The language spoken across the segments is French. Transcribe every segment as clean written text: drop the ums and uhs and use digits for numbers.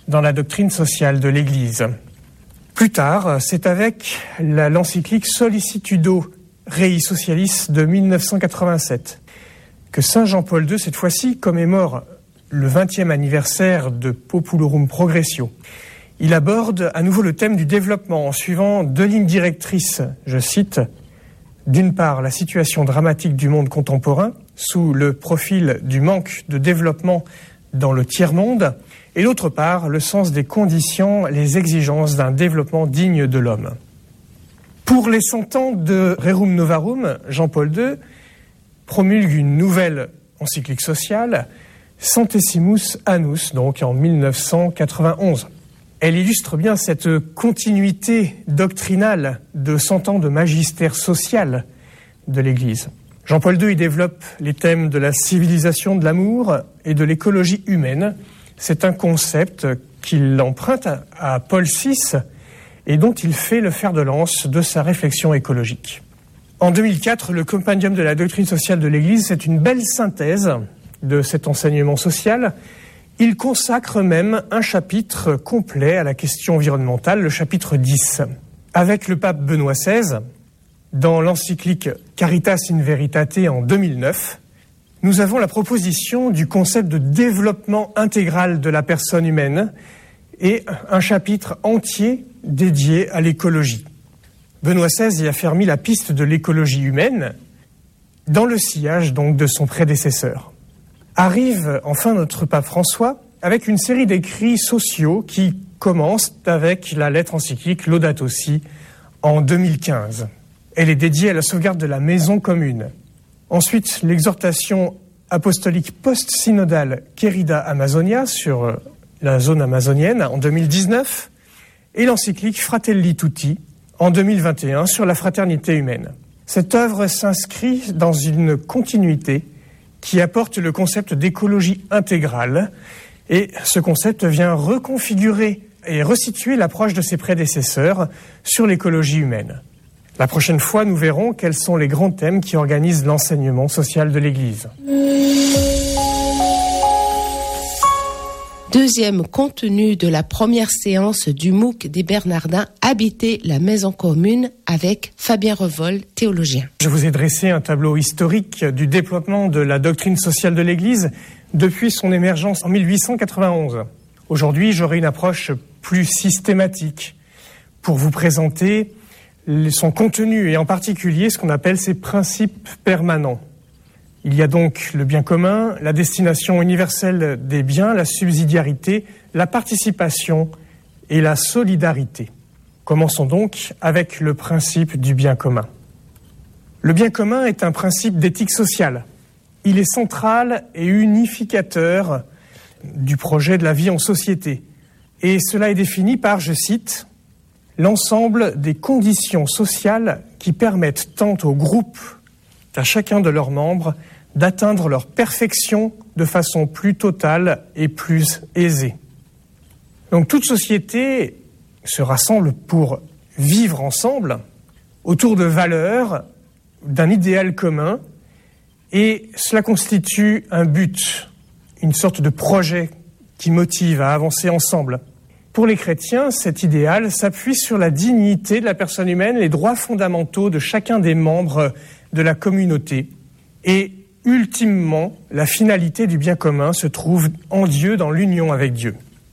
dans la doctrine sociale de l'Église. Plus tard, c'est avec l'encyclique Sollicitudo Rei Socialis de 1987 que Saint Jean-Paul II, cette fois-ci, commémore le 20e anniversaire de Populorum Progressio. Il aborde à nouveau le thème du développement en suivant deux lignes directrices, je cite, d'une part la situation dramatique du monde contemporain sous le profil du manque de développement dans le tiers-monde, et d'autre part le sens des conditions, les exigences d'un développement digne de l'homme. Pour les 100 ans de Rerum Novarum, Jean-Paul II promulgue une nouvelle encyclique sociale, Centesimus Annus, donc en 1991. Elle illustre bien cette continuité doctrinale de 100 ans de magistère social de l'Église. Jean-Paul II y développe les thèmes de la civilisation de l'amour et de l'écologie humaine. C'est un concept qu'il emprunte à Paul VI et dont il fait le fer de lance de sa réflexion écologique. En 2004, le Compendium de la doctrine sociale de l'Église, c'est une belle synthèse de cet enseignement social. Il consacre même un chapitre complet à la question environnementale, le chapitre 10. Avec le pape Benoît XVI, dans l'encyclique Caritas in Veritate en 2009, nous avons la proposition du concept de développement intégral de la personne humaine et un chapitre entier dédié à l'écologie. Benoît XVI y a fermé la piste de l'écologie humaine dans le sillage donc de son prédécesseur. Arrive enfin notre pape François avec une série d'écrits sociaux qui commencent avec la lettre encyclique Laudato Si en 2015. Elle est dédiée à la sauvegarde de la maison commune. Ensuite, l'exhortation apostolique post-synodale Querida Amazonia sur la zone amazonienne en 2019 et l'encyclique Fratelli Tutti en 2021 sur la fraternité humaine. Cette œuvre s'inscrit dans une continuité qui apporte le concept d'écologie intégrale et ce concept vient reconfigurer et resituer l'approche de ses prédécesseurs sur l'écologie humaine. La prochaine fois, nous verrons quels sont les grands thèmes qui organisent l'enseignement social de l'Église. Deuxième contenu de la première séance du MOOC des Bernardins, Habiter la maison commune avec Fabien Revol, théologien. Je vous ai dressé un tableau historique du développement de la doctrine sociale de l'Église depuis son émergence en 1891. Aujourd'hui, j'aurai une approche plus systématique pour vous présenter son contenu et en particulier ce qu'on appelle ses principes permanents. Il y a donc le bien commun, la destination universelle des biens, la subsidiarité, la participation et la solidarité. Commençons donc avec le principe du bien commun. Le bien commun est un principe d'éthique sociale. Il est central et unificateur du projet de la vie en société. Et cela est défini par, je cite, l'ensemble des conditions sociales qui permettent tant au groupe qu'à chacun de leurs membres d'atteindre leur perfection de façon plus totale et plus aisée. Donc toute société se rassemble pour vivre ensemble autour de valeurs, d'un idéal commun, et cela constitue un but, une sorte de projet qui motive à avancer ensemble. Pour les chrétiens, cet idéal s'appuie sur la dignité de la personne humaine, les droits fondamentaux de chacun des membres de la communauté. Et ultimement, la finalité du bien commun se trouve en Dieu, dans l'union avec Dieu.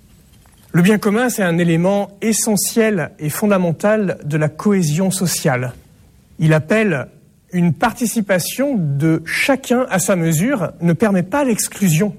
Le bien commun, c'est un élément essentiel et fondamental de la cohésion sociale. Il appelle une participation de chacun à sa mesure, ne permet pas l'exclusion.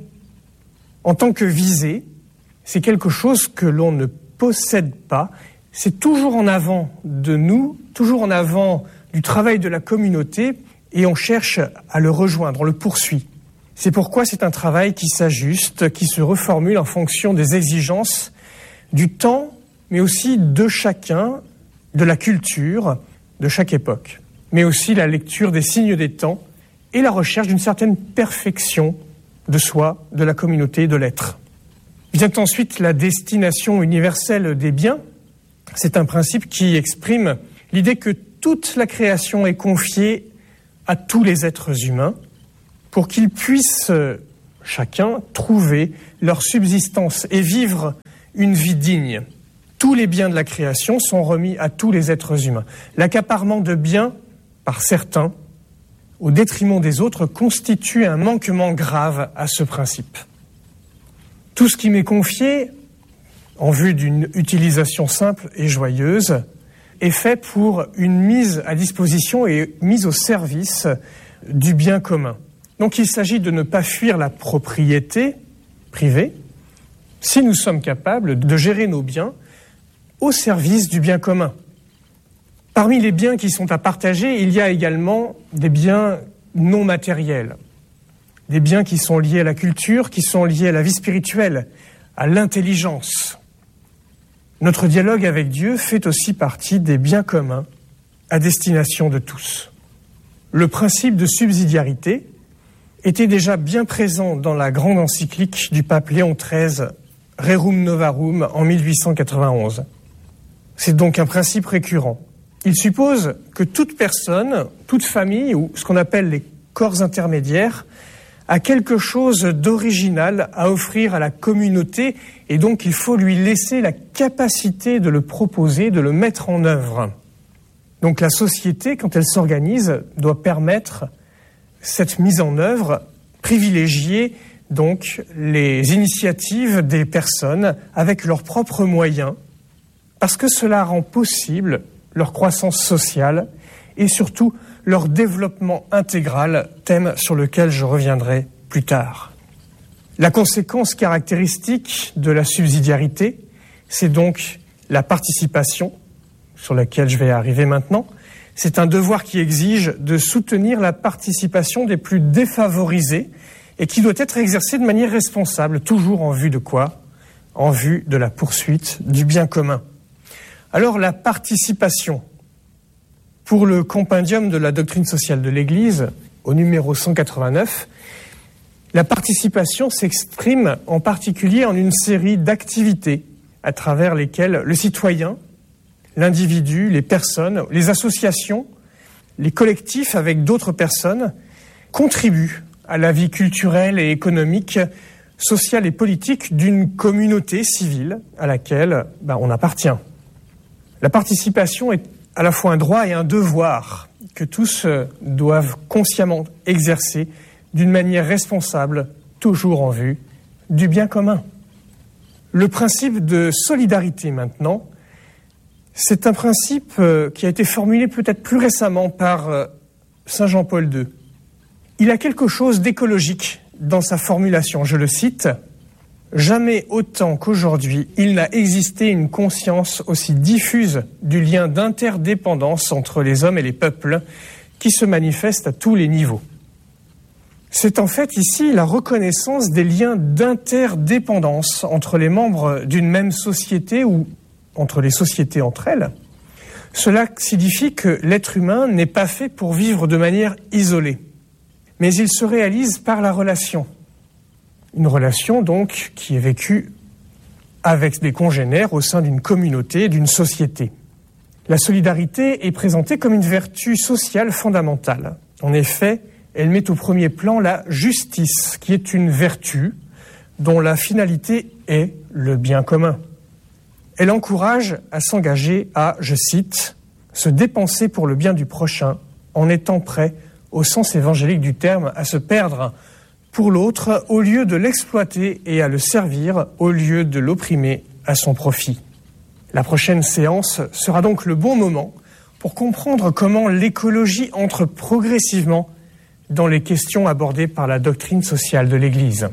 En tant que visé, c'est quelque chose que l'on ne possède pas. C'est toujours en avant de nous, toujours en avant du travail de la communauté, et on cherche à le rejoindre, on le poursuit. C'est pourquoi c'est un travail qui s'ajuste, qui se reformule en fonction des exigences du temps, mais aussi de chacun, de la culture, de chaque époque. Mais aussi la lecture des signes des temps et la recherche d'une certaine perfection de soi, de la communauté, de l'être. Vient ensuite la destination universelle des biens. C'est un principe qui exprime l'idée que toute la création est confiée à tous les êtres humains pour qu'ils puissent chacun trouver leur subsistance et vivre une vie digne. Tous les biens de la création sont remis à tous les êtres humains. L'accaparement de biens par certains, au détriment des autres, constitue un manquement grave à ce principe. Tout ce qui m'est confié, en vue d'une utilisation simple et joyeuse, est fait pour une mise à disposition et mise au service du bien commun. Donc il s'agit de ne pas fuir la propriété privée, si nous sommes capables de gérer nos biens au service du bien commun. Parmi les biens qui sont à partager, il y a également des biens non matériels, des biens qui sont liés à la culture, qui sont liés à la vie spirituelle, à l'intelligence. Notre dialogue avec Dieu fait aussi partie des biens communs à destination de tous. Le principe de subsidiarité était déjà bien présent dans la grande encyclique du pape Léon XIII, Rerum Novarum, en 1891. C'est donc un principe récurrent. Il suppose que toute personne, toute famille, ou ce qu'on appelle les corps intermédiaires, a quelque chose d'original à offrir à la communauté, et donc il faut lui laisser la capacité de le proposer, de le mettre en œuvre. Donc la société, quand elle s'organise, doit permettre cette mise en œuvre, privilégier donc les initiatives des personnes avec leurs propres moyens, parce que cela rend possible leur croissance sociale et surtout leur développement intégral, thème sur lequel je reviendrai plus tard. La conséquence caractéristique de la subsidiarité, c'est donc la participation, sur laquelle je vais arriver maintenant. C'est un devoir qui exige de soutenir la participation des plus défavorisés et qui doit être exercé de manière responsable, toujours en vue de quoi ? En vue de la poursuite du bien commun. Alors la participation, pour le compendium de la doctrine sociale de l'Église, au numéro 189, la participation s'exprime en particulier en une série d'activités à travers lesquelles le citoyen, l'individu, les personnes, les associations, les collectifs avec d'autres personnes contribuent à la vie culturelle et économique, sociale et politique d'une communauté civile à laquelle on appartient. La participation est à la fois un droit et un devoir que tous doivent consciemment exercer d'une manière responsable, toujours en vue du bien commun. Le principe de solidarité maintenant, c'est un principe qui a été formulé peut-être plus récemment par Saint Jean-Paul II. Il a quelque chose d'écologique dans sa formulation, je le cite, « Jamais autant qu'aujourd'hui, il n'a existé une conscience aussi diffuse du lien d'interdépendance entre les hommes et les peuples qui se manifeste à tous les niveaux. » C'est en fait ici la reconnaissance des liens d'interdépendance entre les membres d'une même société ou entre les sociétés entre elles. Cela signifie que l'être humain n'est pas fait pour vivre de manière isolée, mais il se réalise par la relation. Une relation donc qui est vécue avec des congénères au sein d'une communauté, d'une société. La solidarité est présentée comme une vertu sociale fondamentale. En effet, elle met au premier plan la justice, qui est une vertu dont la finalité est le bien commun. Elle encourage à s'engager à, je cite, « se dépenser pour le bien du prochain en étant prêt, au sens évangélique du terme, à se perdre pour l'autre au lieu de l'exploiter et à le servir au lieu de l'opprimer à son profit. » La prochaine séance sera donc le bon moment pour comprendre comment l'écologie entre progressivement dans les questions abordées par la doctrine sociale de l'Église.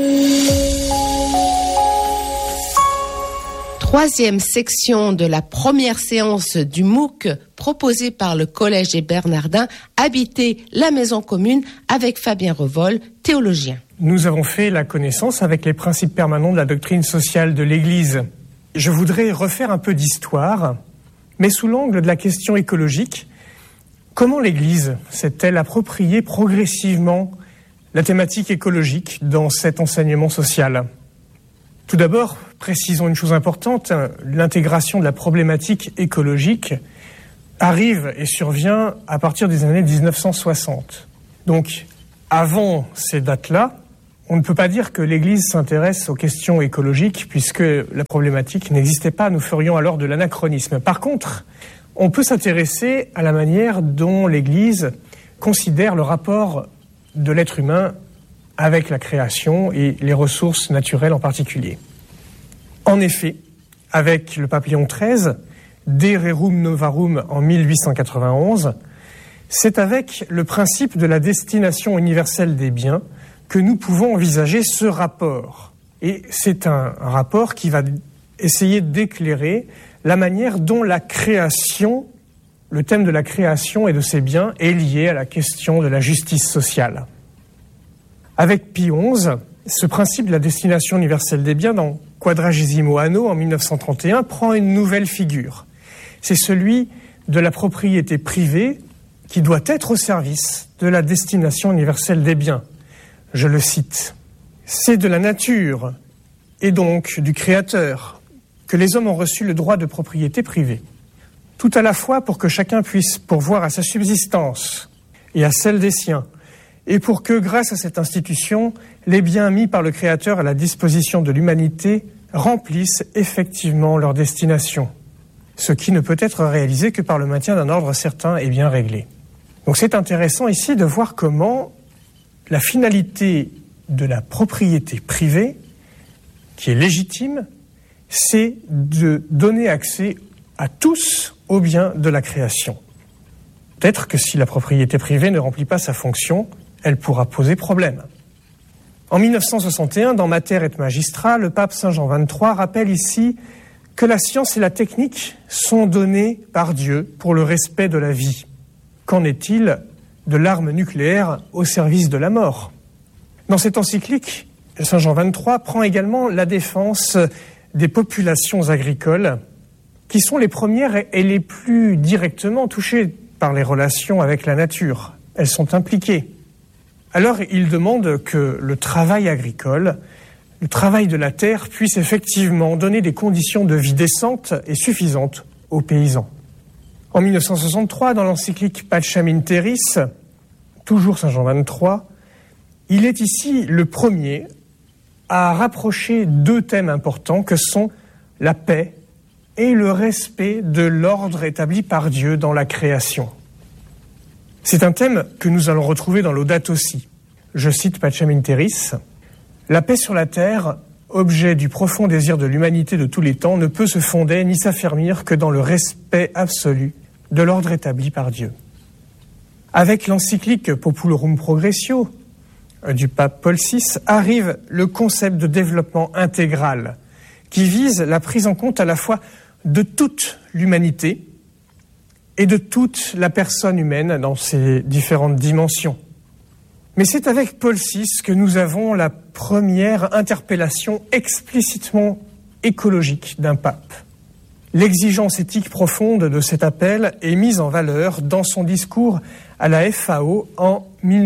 Troisième section de la première séance du MOOC proposée par le Collège des Bernardins, Habiter la maison commune avec Fabien Revol, théologien. Nous avons fait la connaissance avec les principes permanents de la doctrine sociale de l'Église. Je voudrais refaire un peu d'histoire, mais sous l'angle de la question écologique. Comment l'Église s'est-elle appropriée progressivement la thématique écologique dans cet enseignement social ? Tout d'abord, précisons une chose importante, l'intégration de la problématique écologique arrive et survient à partir des années 1960. Donc, avant ces dates-là, On ne peut pas dire que l'Église s'intéresse aux questions écologiques puisque la problématique n'existait pas, nous ferions alors de l'anachronisme. Par contre, on peut s'intéresser à la manière dont l'Église considère le rapport de l'être humain avec la création et les ressources naturelles en particulier. En effet, avec le pape Léon XIII, De Rerum Novarum en 1891, c'est avec le principe de la destination universelle des biens que nous pouvons envisager ce rapport. Et c'est un rapport qui va essayer d'éclairer la manière dont la création, le thème de la création et de ses biens est lié à la question de la justice sociale. Avec Pie XI, ce principe de la destination universelle des biens dans Quadragesimo Anno en 1931 prend une nouvelle figure. C'est celui de la propriété privée qui doit être au service de la destination universelle des biens. Je le cite. C'est de la nature, et donc du Créateur, que les hommes ont reçu le droit de propriété privée. Tout à la fois pour que chacun puisse pourvoir à sa subsistance et à celle des siens, et pour que, grâce à cette institution, les biens mis par le Créateur à la disposition de l'humanité remplissent effectivement leur destination, ce qui ne peut être réalisé que par le maintien d'un ordre certain et bien réglé. Donc c'est intéressant ici de voir comment la finalité de la propriété privée, qui est légitime, c'est de donner accès à tous aux biens de la création. Peut-être que si la propriété privée ne remplit pas sa fonction, elle pourra poser problème. En 1961, dans Mater et Magistra, le pape Saint Jean XXIII rappelle ici que la science et la technique sont données par Dieu pour le respect de la vie. Qu'en est-il de l'arme nucléaire au service de la mort? Dans cette encyclique, Saint Jean XXIII prend également la défense des populations agricoles qui sont les premières et les plus directement touchées par les relations avec la nature. Elles sont impliquées. Alors il demande que le travail agricole, le travail de la terre puisse effectivement donner des conditions de vie décentes et suffisantes aux paysans. En 1963, dans l'encyclique Pacem in Terris, toujours Saint Jean XXIII, il est ici le premier à rapprocher deux thèmes importants que sont la paix et le respect de l'ordre établi par Dieu dans la création. C'est un thème que nous allons retrouver dans Laudato Si. Je cite Pacem in Terris, « La paix sur la terre, objet du profond désir de l'humanité de tous les temps, ne peut se fonder ni s'affermir que dans le respect absolu de l'ordre établi par Dieu. » Avec l'encyclique Populorum Progressio du pape Paul VI, arrive le concept de développement intégral qui vise la prise en compte à la fois de toute l'humanité et de toute la personne humaine dans ses différentes dimensions. Mais c'est avec Paul VI que nous avons la première interpellation explicitement écologique d'un pape. L'exigence éthique profonde de cet appel est mise en valeur dans son discours à la FAO en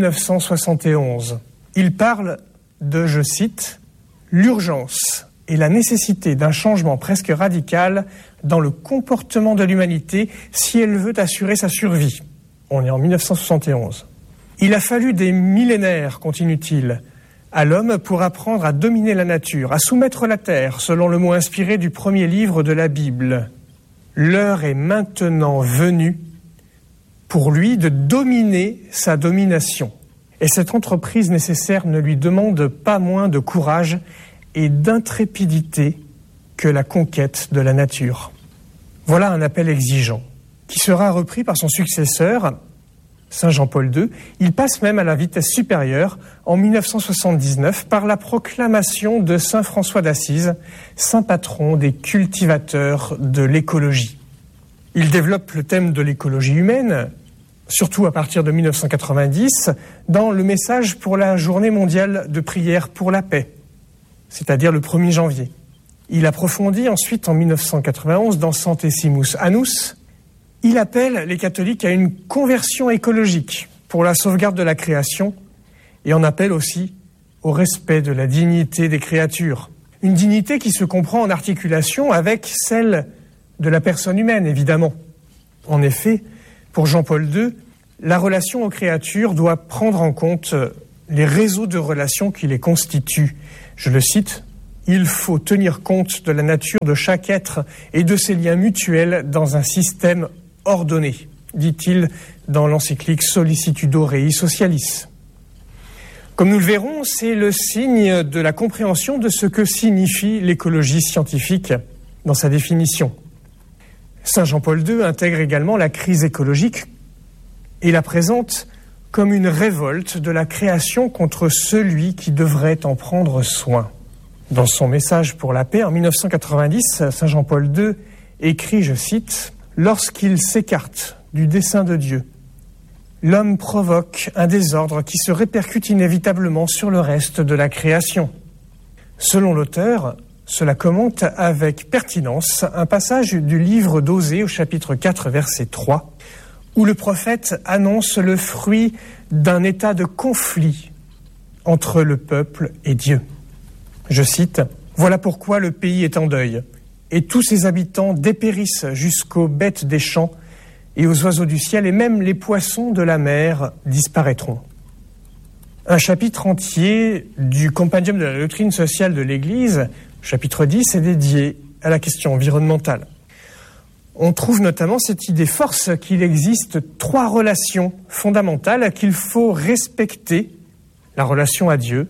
1971. Il parle de, je cite, « l'urgence et la nécessité d'un changement presque radical dans le comportement de l'humanité si elle veut assurer sa survie. » On est en 1971. « Il a fallu des millénaires, continue-t-il, à l'homme pour apprendre à dominer la nature, à soumettre la terre, selon le mot inspiré du premier livre de la Bible. L'heure est maintenant venue pour lui de dominer sa domination. Et cette entreprise nécessaire ne lui demande pas moins de courage et d'intrépidité que la conquête de la nature. » Voilà un appel exigeant, qui sera repris par son successeur, Saint Jean-Paul II. Il passe même à la vitesse supérieure en 1979 par la proclamation de Saint François d'Assise, saint patron des cultivateurs de l'écologie. Il développe le thème de l'écologie humaine, surtout à partir de 1990, dans le message pour la journée mondiale de prière pour la paix, c'est-à-dire le 1er janvier. Il approfondit ensuite en 1991 dans Centesimus Annus. Il appelle les catholiques à une conversion écologique pour la sauvegarde de la création et en appelle aussi au respect de la dignité des créatures. Une dignité qui se comprend en articulation avec celle de la personne humaine, évidemment. En effet, pour Jean-Paul II, la relation aux créatures doit prendre en compte les réseaux de relations qui les constituent. Je le cite, « Il faut tenir compte de la nature de chaque être et de ses liens mutuels dans un système ordonné », dit-il dans l'encyclique Sollicitudo Rei Socialis. Comme nous le verrons, c'est le signe de la compréhension de ce que signifie l'écologie scientifique dans sa définition. Saint Jean-Paul II intègre également la crise écologique et la présente comme une révolte de la création contre celui qui devrait en prendre soin. Dans son message pour la paix en 1990, Saint Jean-Paul II écrit, je cite, « Lorsqu'il s'écarte du dessein de Dieu, l'homme provoque un désordre qui se répercute inévitablement sur le reste de la création. » Selon l'auteur, cela commente avec pertinence un passage du livre d'Osée au chapitre 4, verset 3, où le prophète annonce le fruit d'un état de conflit entre le peuple et Dieu. Je cite, « Voilà pourquoi le pays est en deuil, et tous ses habitants dépérissent jusqu'aux bêtes des champs et aux oiseaux du ciel, et même les poissons de la mer disparaîtront. » Un chapitre entier du Compendium de la doctrine sociale de l'Église, chapitre 10, est dédié à la question environnementale. On trouve notamment cette idée force qu'il existe 3 relations fondamentales qu'il faut respecter, la relation à Dieu,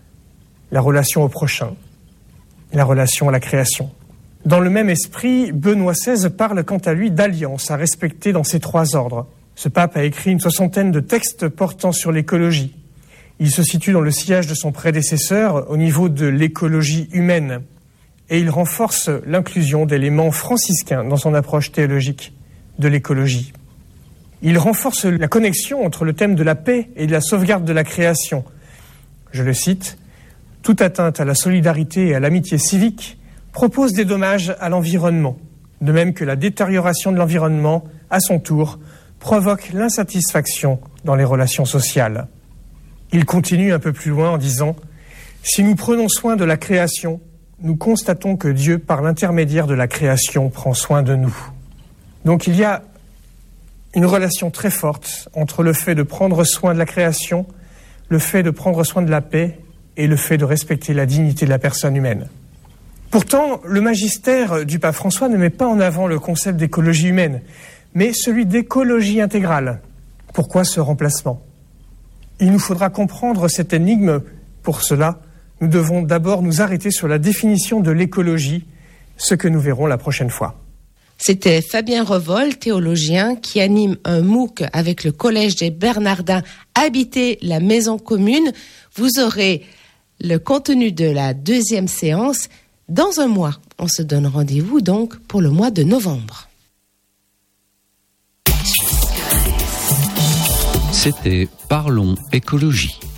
la relation au prochain, la relation à la création. Dans le même esprit, Benoît XVI parle quant à lui d'alliance à respecter dans ces 3 ordres. Ce pape a écrit une 60aine de textes portant sur l'écologie. Il se situe dans le sillage de son prédécesseur au niveau de l'écologie humaine. Et il renforce l'inclusion d'éléments franciscains dans son approche théologique de l'écologie. Il renforce la connexion entre le thème de la paix et de la sauvegarde de la création. Je le cite, « Toute atteinte à la solidarité et à l'amitié civique propose des dommages à l'environnement, de même que la détérioration de l'environnement, à son tour, provoque l'insatisfaction dans les relations sociales. » Il continue un peu plus loin en disant « Si nous prenons soin de la création, nous constatons que Dieu, par l'intermédiaire de la création, prend soin de nous. » Donc il y a une relation très forte entre le fait de prendre soin de la création, le fait de prendre soin de la paix et le fait de respecter la dignité de la personne humaine. Pourtant, le magistère du pape François ne met pas en avant le concept d'écologie humaine, mais celui d'écologie intégrale. Pourquoi ce remplacement ? Il nous faudra comprendre cette énigme. Pour cela, nous devons d'abord nous arrêter sur la définition de l'écologie, ce que nous verrons la prochaine fois. C'était Fabien Revol, théologien, qui anime un MOOC avec le Collège des Bernardins Habiter la maison commune. Vous aurez le contenu de la 2e séance dans un mois. On se donne rendez-vous donc pour le mois de novembre. C'était Parlons écologie.